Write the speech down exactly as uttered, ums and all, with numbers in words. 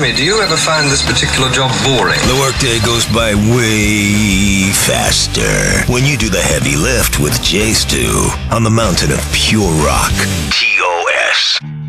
me, do you ever find this particular job boring? The workday goes by way faster when you do the heavy lift with Jay Stu on the mountain of pure rock. T O S.